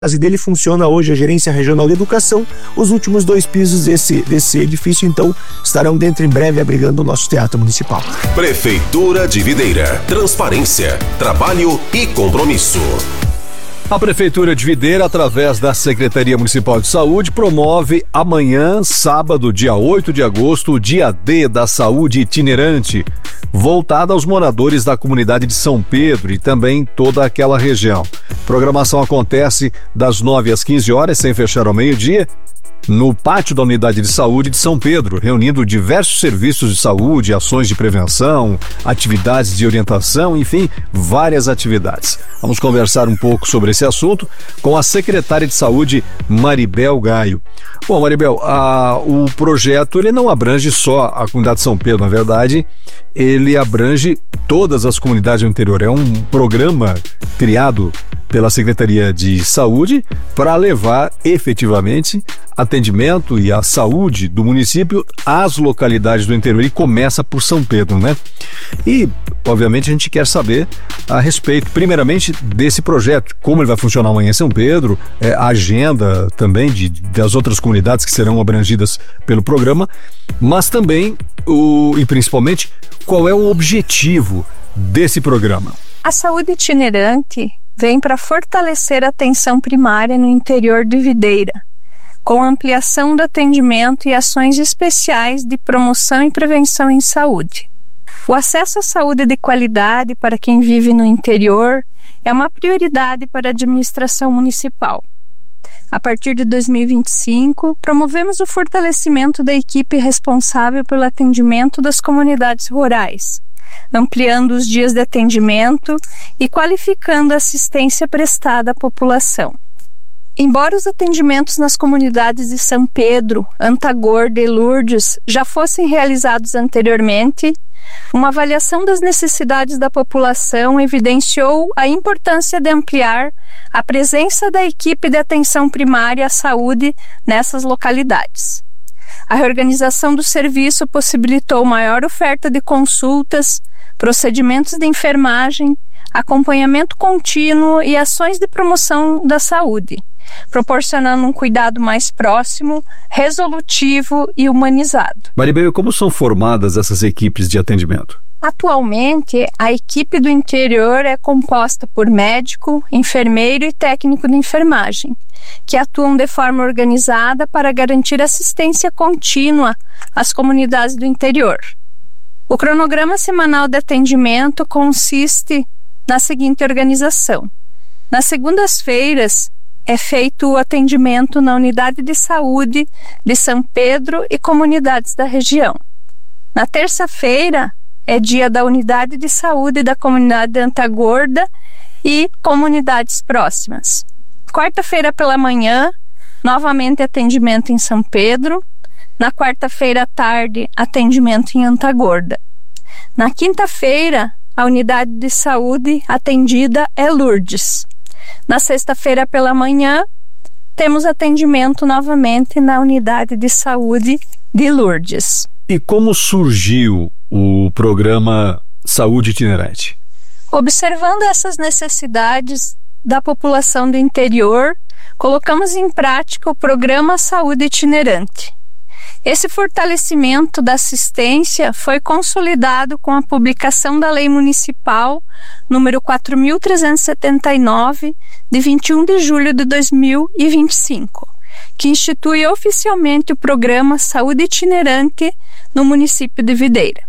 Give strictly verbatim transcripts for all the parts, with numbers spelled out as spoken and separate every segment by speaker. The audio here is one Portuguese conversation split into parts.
Speaker 1: base dele funciona hoje a Gerência Regional de Educação. Os últimos dois pisos desse, desse edifício, então, estarão dentro em breve abrigando o nosso Teatro Municipal.
Speaker 2: Prefeitura de Videira. Transparência, trabalho e compromisso.
Speaker 3: A Prefeitura de Videira, através da Secretaria Municipal de Saúde, promove amanhã, sábado, dia oito de agosto, o Dia D da Saúde Itinerante, voltada aos moradores da comunidade de São Pedro e também toda aquela região. A programação acontece das nove às quinze horas, sem fechar ao meio-dia, no pátio da Unidade de Saúde de São Pedro, reunindo diversos serviços de saúde, ações de prevenção, atividades de orientação, enfim, várias atividades. Vamos conversar um pouco sobre esse assunto com a secretária de Saúde, Maribel Gaio. Bom, Maribel, a, o projeto ele não abrange só a comunidade de São Pedro, na verdade, ele abrange todas as comunidades do interior. É um programa criado pela Secretaria de Saúde para levar efetivamente atendimento e a saúde do município às localidades do interior, e começa por São Pedro, né? E, obviamente, a gente quer saber a respeito, primeiramente, desse projeto, como ele vai funcionar amanhã em São Pedro, é, a agenda também de, das outras comunidades que serão abrangidas pelo programa, mas também, o, e principalmente, qual é o objetivo desse programa?
Speaker 4: A saúde itinerante vem para fortalecer a atenção primária no interior de Videira, com ampliação do atendimento e ações especiais de promoção e prevenção em saúde. O acesso à saúde de qualidade para quem vive no interior é uma prioridade para a administração municipal. A partir de dois mil e vinte e cinco, promovemos o fortalecimento da equipe responsável pelo atendimento das comunidades rurais, ampliando os dias de atendimento e qualificando a assistência prestada à população. Embora os atendimentos nas comunidades de São Pedro, Antagorda e Lourdes já fossem realizados anteriormente, uma avaliação das necessidades da população evidenciou a importância de ampliar a presença da equipe de atenção primária à saúde nessas localidades. A reorganização do serviço possibilitou maior oferta de consultas, procedimentos de enfermagem, acompanhamento contínuo e ações de promoção da saúde, proporcionando um cuidado mais próximo, resolutivo e humanizado.
Speaker 3: Maribel, como são formadas essas equipes de atendimento?
Speaker 4: Atualmente, a equipe do interior é composta por médico, enfermeiro e técnico de enfermagem, que atuam de forma organizada para garantir assistência contínua às comunidades do interior. O cronograma semanal de atendimento consiste na seguinte organização. Nas segundas-feiras, é feito o atendimento na Unidade de Saúde de São Pedro e comunidades da região. Na terça-feira, é dia da Unidade de Saúde da comunidade de Antagorda e comunidades próximas. Quarta-feira pela manhã, novamente atendimento em São Pedro. Na quarta-feira à tarde, atendimento em Antagorda. Na quinta-feira, a unidade de saúde atendida é Lourdes. Na sexta-feira pela manhã, temos atendimento novamente na unidade de saúde de Lourdes.
Speaker 3: E como surgiu o programa Saúde Itinerante?
Speaker 4: Observando essas necessidades da população do interior, colocamos em prática o programa Saúde Itinerante. Esse fortalecimento da assistência foi consolidado com a publicação da Lei Municipal número quatro mil trezentos e setenta e nove, de vinte e um de julho de dois mil e vinte e cinco, que institui oficialmente o programa Saúde Itinerante no município de Videira.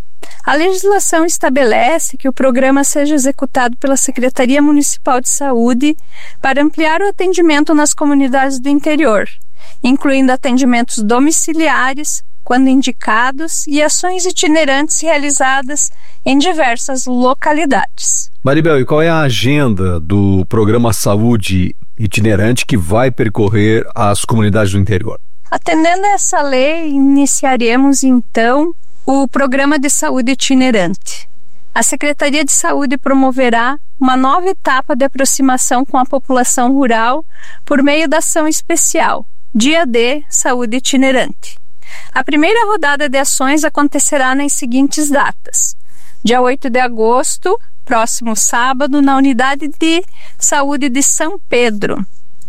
Speaker 4: A legislação estabelece que o programa seja executado pela Secretaria Municipal de Saúde para ampliar o atendimento nas comunidades do interior, incluindo atendimentos domiciliares, quando indicados, e ações itinerantes realizadas em diversas localidades.
Speaker 3: Maribel, e qual é a agenda do programa Saúde Itinerante que vai percorrer as comunidades do interior?
Speaker 4: Atendendo a essa lei, iniciaremos então o programa de saúde itinerante. A Secretaria de Saúde promoverá uma nova etapa de aproximação com a população rural por meio da ação especial Dia D Saúde Itinerante. A primeira rodada de ações acontecerá nas seguintes datas: dia oito de agosto, próximo sábado, na Unidade de Saúde de São Pedro,